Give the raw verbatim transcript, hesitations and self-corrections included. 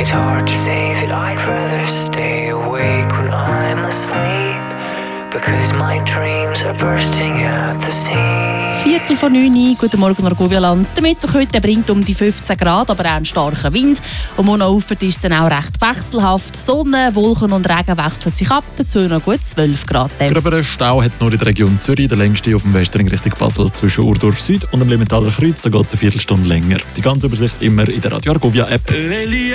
It's hard to say that I'd rather stay awake when I'm asleep, because my dreams are bursting at the seams. Viertel vor neun, guten Morgen Argovia-Land. Der Mittwoch heute bringt um die fünfzehn Grad, aber auch einen starken Wind. Und Monaufwärts ist dann auch recht wechselhaft. Sonne, Wolken und Regen wechseln sich ab, dazu noch gut zwölf Grad. Gröberen Stau hat es nur in der Region Zürich, der längste auf dem Westring Richtung Basel zwischen Urdorf Süd und dem Limentaler Kreuz. Da geht es eine Viertelstunde länger. Die ganze Übersicht immer in der Radio Argovia App.